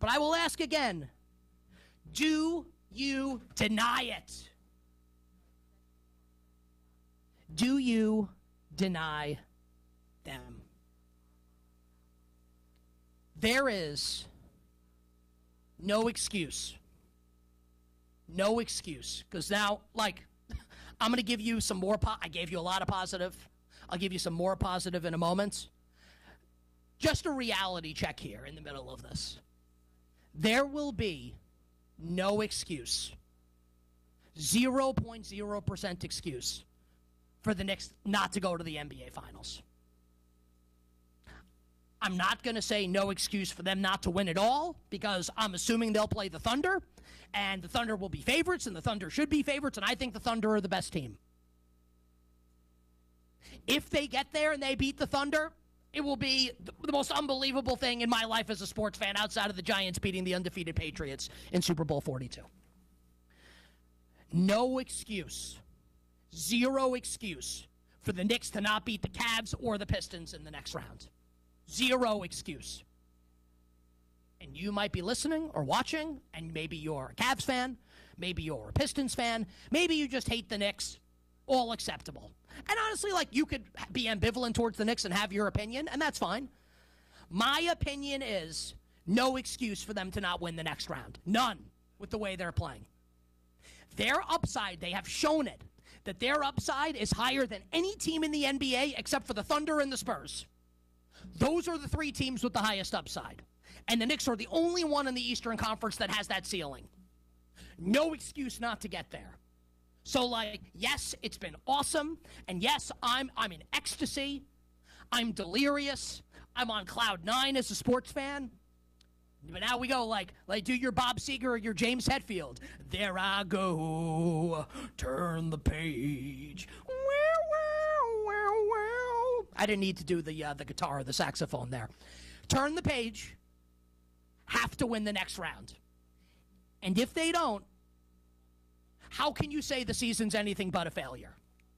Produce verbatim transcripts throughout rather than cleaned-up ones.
But I will ask again, do you deny it? Do you deny them? There is no excuse. No excuse. Because now, like, I'm going to give you some more. Po- I gave you a lot of positive. I'll give you some more positive in a moment. Just a reality check here in the middle of this. There will be no excuse. zero point zero percent excuse for the Knicks not to go to the N B A Finals. I'm not going to say no excuse for them not to win at all, because I'm assuming they'll play the Thunder, and the Thunder will be favorites, and the Thunder should be favorites, and I think the Thunder are the best team. If they get there and they beat the Thunder, it will be the most unbelievable thing in my life as a sports fan, outside of the Giants beating the undefeated Patriots in Super Bowl forty-two. No excuse. Zero excuse for the Knicks to not beat the Cavs or the Pistons in the next round. Zero excuse. And you might be listening or watching, and maybe you're a Cavs fan, maybe you're a Pistons fan, maybe you just hate the Knicks. All acceptable. And honestly, like, you could be ambivalent towards the Knicks and have your opinion, and that's fine. My opinion is no excuse for them to not win the next round. None, with the way they're playing. Their upside, they have shown it, that their upside is higher than any team in the N B A except for the Thunder and the Spurs. Those are the three teams with the highest upside. And the Knicks are the only one in the Eastern Conference that has that ceiling. No excuse not to get there. So, like, yes, it's been awesome. And yes, I'm I'm in ecstasy. I'm delirious. I'm on cloud nine as a sports fan. But now we go, like, like do your Bob Seger or your James Hetfield. There I go, turn the page. Wow, wow, wow, wow. I didn't need to do the uh, the guitar or the saxophone there. Turn the page. Have to win the next round. And if they don't, how can you say the season's anything but a failure?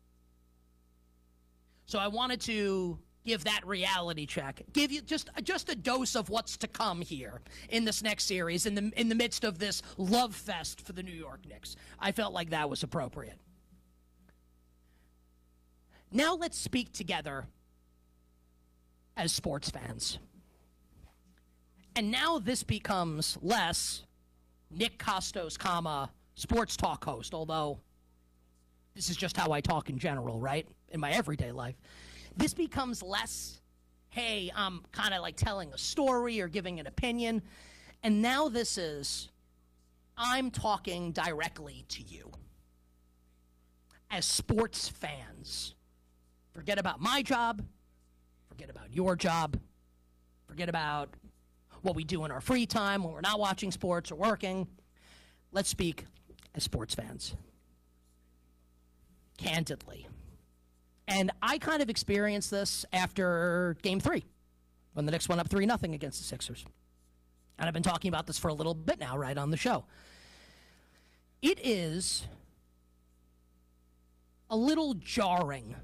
So I wanted to give that reality check, give you just just a dose of what's to come here in this next series, in the in the midst of this love fest for the New York Knicks. I felt like that was appropriate. Now let's speak together as sports fans. And now this becomes less Nick Kostos, comma, sports talk host, although this is just how I talk in general, right? In my everyday life. This becomes less, hey, I'm kind of like telling a story or giving an opinion. And now this is, I'm talking directly to you as sports fans. Forget about my job. Forget about your job. Forget about what we do in our free time when we're not watching sports or working. Let's speak as sports fans. Candidly. And I kind of experienced this after game three, when the Knicks went up three nothing against the Sixers. And I've been talking about this for a little bit now, right on the show. It is a little jarring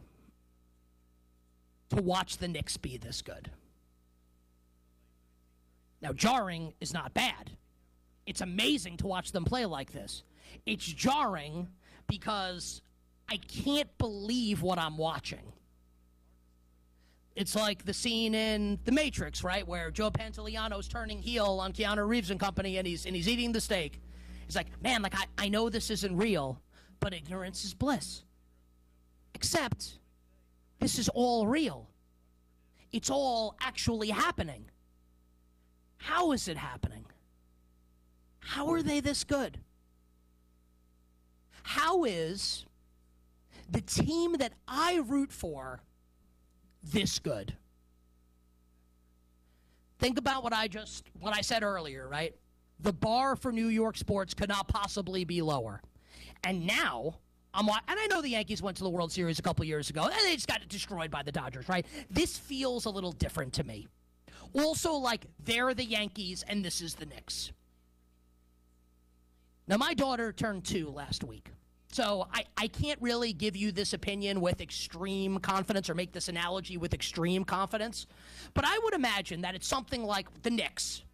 to watch the Knicks be this good. Now, jarring is not bad. It's amazing to watch them play like this. It's jarring because I can't believe what I'm watching. It's like the scene in The Matrix, right, where Joe Pantoliano's turning heel on Keanu Reeves and company, and he's and he's eating the steak. He's like, man, like I, I know this isn't real, but ignorance is bliss. Except this is all real. It's all actually happening. How is it happening? How are they this good? How is the team that I root for this good? Think about what I just, what I said earlier, right? The bar for New York sports could not possibly be lower. And now, I'm, and I know the Yankees went to the World Series a couple years ago, and they just got destroyed by the Dodgers, right? This feels a little different to me. Also, like, they're the Yankees, and this is the Knicks. Now, my daughter turned two last week. So I, I can't really give you this opinion with extreme confidence or make this analogy with extreme confidence. But I would imagine that it's something like the Knicks